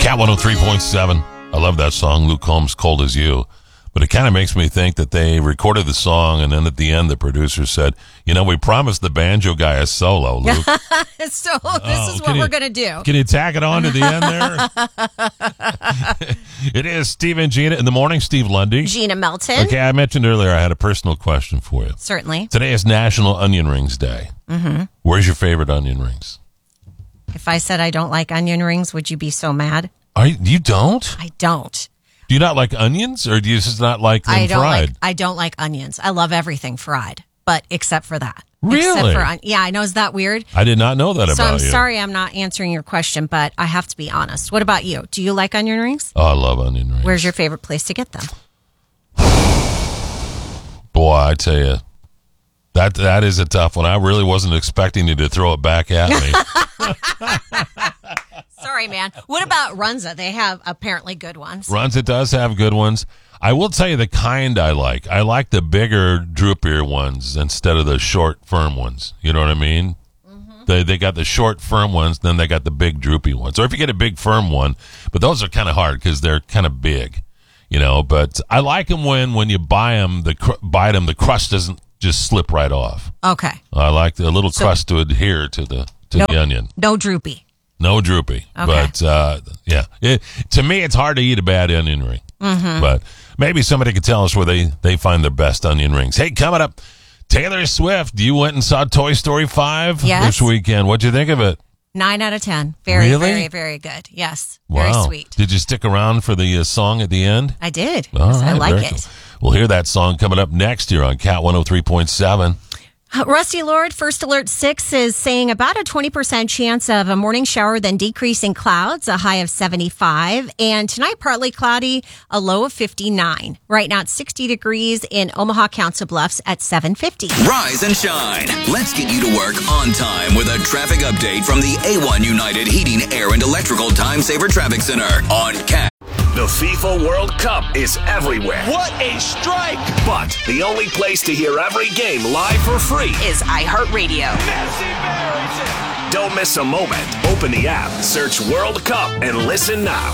Cat 103.7. I love that song, Luke Combs, Cold As You. But it kind of makes me think that they recorded the song, and then at the end, the producer said, we promised the banjo guy a solo, Luke. So this is what we're going to do. Can you tack it on to the end there? It is Steve and Gina in the morning. Steve Lundy. Gina Melton. Okay, I mentioned earlier I had a personal question for you. Certainly. Today is National Onion Rings Day. Mm-hmm. Where's your favorite onion rings? If I said I don't like onion rings, would you be so mad? You don't? I don't. Do you not like onions, or do you just not like them fried? I don't like onions. I love everything fried, but except for that. Really? Yeah, I know. Is that weird? I did not know that about you. So I'm sorry I'm not answering your question, but I have to be honest. What about you? Do you like onion rings? Oh, I love onion rings. Where's your favorite place to get them? Boy, I tell you, that is a tough one. I really wasn't expecting you to throw it back at me. Sorry, man. What about Runza? They have apparently good ones. Runza does have good ones. I will tell you the kind I like. I like the bigger, droopier ones instead of the short, firm ones. You know what I mean? Mm-hmm. They got the short, firm ones, then they got the big, droopy ones. Or if you get a big, firm one, but those are kind of hard because they're kind of big, But I like them when you bite them, the crust doesn't just slip right off. Okay. I like the little crust to adhere to the onion. No droopy. No droopy. Okay. But, to me, it's hard to eat a bad onion ring. Mm-hmm. But maybe somebody could tell us where they find their best onion rings. Hey, coming up, Taylor Swift. You went and saw Toy Story 5 this weekend. What'd you think of it? 9 out of 10. Very, really? very, very good. Yes. Wow. Very sweet. Did you stick around for the song at the end? I did. All right, I like it. Cool. We'll hear that song coming up next here on Cat 103.7. Rusty Lord, First Alert 6 is saying about a 20% chance of a morning shower, then decreasing clouds, a high of 75. And tonight, partly cloudy, a low of 59. Right now, it's 60 degrees in Omaha Council Bluffs at 750. Rise and shine. Let's get you to work on time with a traffic update from the A1 United Heating, Air, and Electrical Time Saver Traffic Center on Cat. The FIFA World Cup is everywhere. What a strike! But the only place to hear every game live for free is iHeartRadio. Messi buries it. Don't miss a moment. Open the app, search World Cup, and listen now.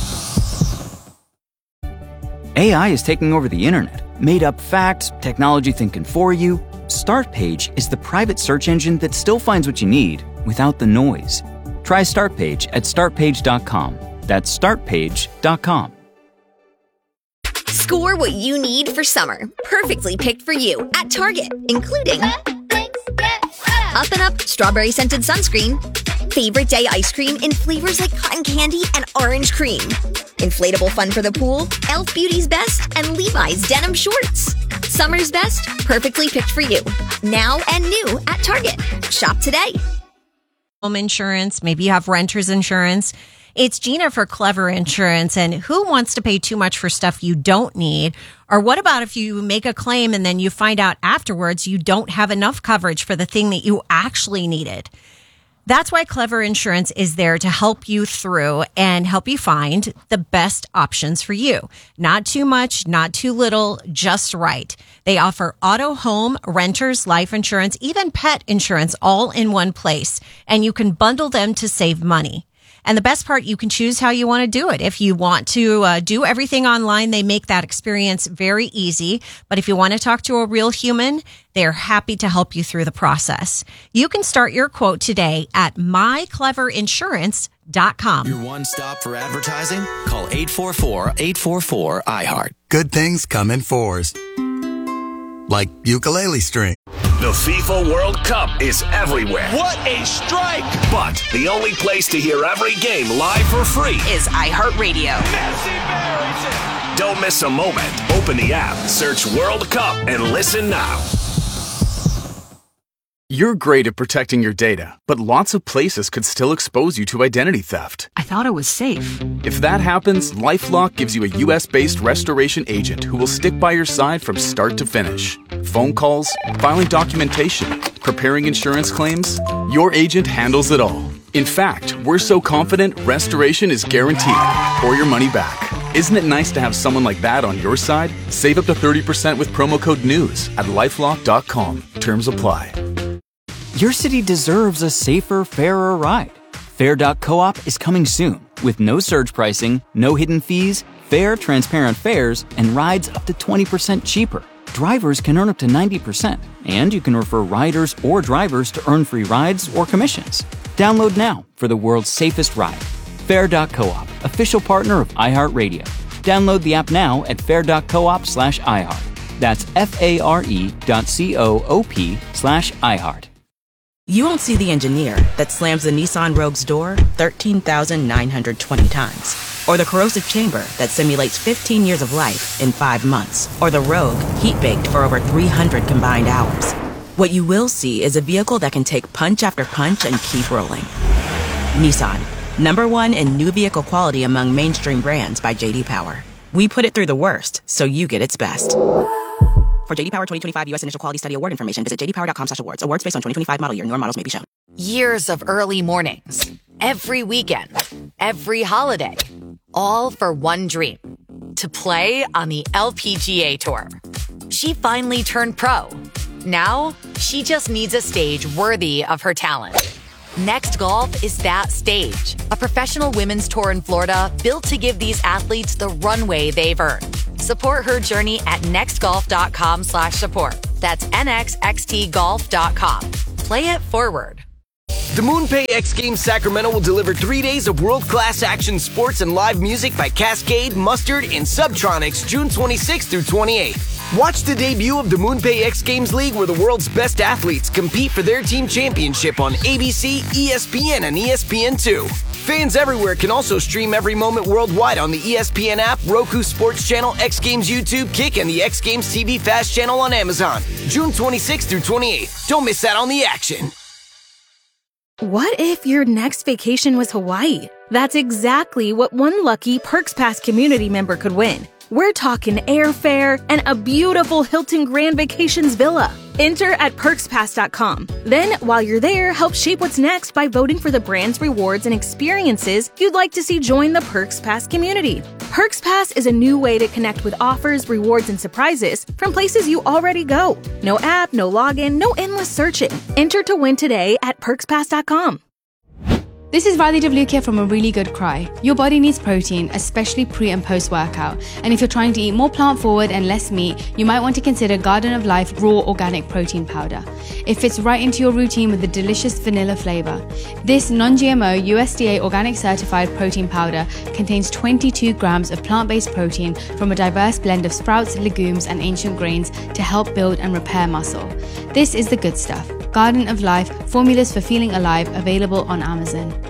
AI is taking over the internet. Made up facts, technology thinking for you. Startpage is the private search engine that still finds what you need without the noise. Try Startpage at startpage.com. That's startpage.com. Score what you need for summer. Perfectly picked for you at Target, including Up and Up strawberry scented sunscreen, favorite day ice cream in flavors like cotton candy and orange cream, inflatable fun for the pool, Elf Beauty's Best, and Levi's denim shorts. Summer's best, perfectly picked for you. Now and new at Target. Shop today. Home insurance, maybe you have renter's insurance. It's Gina for Clever Insurance. And who wants to pay too much for stuff you don't need? Or what about if you make a claim and then you find out afterwards you don't have enough coverage for the thing that you actually needed? That's why Clever Insurance is there to help you through and help you find the best options for you. Not too much, not too little, just right. They offer auto, home, renters, life insurance, even pet insurance all in one place. And you can bundle them to save money. And the best part, you can choose how you want to do it. If you want to do everything online, they make that experience very easy. But if you want to talk to a real human, they're happy to help you through the process. You can start your quote today at mycleverinsurance.com. Your one stop for advertising? Call 844-844-iHeart. Good things come in fours. Like ukulele string. The FIFA World Cup is everywhere. What a strike! But the only place to hear every game live for free is iHeartRadio. Messi buries it. Don't miss a moment. Open the app, search World Cup, and listen now. You're great at protecting your data, but lots of places could still expose you to identity theft. I thought it was safe. If that happens, LifeLock gives you a U.S.-based restoration agent who will stick by your side from start to finish. Phone calls, filing documentation, preparing insurance claims, your agent handles it all. In fact, we're so confident restoration is guaranteed or your money back. Isn't it nice to have someone like that on your side? Save up to 30% with promo code NEWS at LifeLock.com. Terms apply. Your city deserves a safer, fairer ride. Fair.coop is coming soon. With no surge pricing, no hidden fees, fair, transparent fares, and rides up to 20% cheaper. Drivers can earn up to 90%, and you can refer riders or drivers to earn free rides or commissions. Download now for the world's safest ride. Fair.coop, official partner of iHeartRadio. Download the app now at fair.coop/iHeart. That's FARE.coop/iHeart. You won't see the engineer that slams the Nissan Rogue's door 13,920 times. Or the corrosive chamber that simulates 15 years of life in 5 months. Or the Rogue heat-baked for over 300 combined hours. What you will see is a vehicle that can take punch after punch and keep rolling. Nissan, #1 in new vehicle quality among mainstream brands by J.D. Power. We put it through the worst, so you get its best. For J.D. Power 2025 U.S. Initial Quality Study Award information, visit jdpower.com/awards. Awards based on 2025 model year. Newer models may be shown. Years of early mornings, every weekend, every holiday, all for one dream: to play on the LPGA Tour. She finally turned pro. Now, she just needs a stage worthy of her talent. Next Golf is that stage. A professional women's tour in Florida built to give these athletes the runway they've earned. Support her journey at nextgolf.com/support. That's nxxtgolf.com. Play it forward. The MoonPay X Games Sacramento will deliver 3 days of world-class action sports and live music by Cascade, Mustard, and Subtronics June 26th through 28th. Watch the debut of the MoonPay X Games League, where the world's best athletes compete for their team championship on ABC, ESPN, and ESPN2. Fans everywhere can also stream every moment worldwide on the ESPN app, Roku Sports Channel, X Games YouTube, Kick, and the X Games TV Fast Channel on Amazon. June 26th through 28th. Don't miss out on the action. What if your next vacation was Hawaii? That's exactly what one lucky Perks Pass community member could win. We're talking airfare and a beautiful Hilton Grand Vacations villa. Enter at perkspass.com. Then, while you're there, help shape what's next by voting for the brands, rewards, and experiences you'd like to see join the Perks Pass community. Perks Pass is a new way to connect with offers, rewards, and surprises from places you already go. No app, no login, no endless searching. Enter to win today at perkspass.com. This is Riley Devlukia from A Really Good Cry. Your body needs protein, especially pre and post workout. And if you're trying to eat more plant forward and less meat, you might want to consider Garden of Life Raw Organic Protein Powder. It fits right into your routine with a delicious vanilla flavor. This non-GMO USDA organic certified protein powder contains 22 grams of plant-based protein from a diverse blend of sprouts, legumes, and ancient grains to help build and repair muscle. This is the good stuff. Garden of Life, formulas for feeling alive, available on Amazon.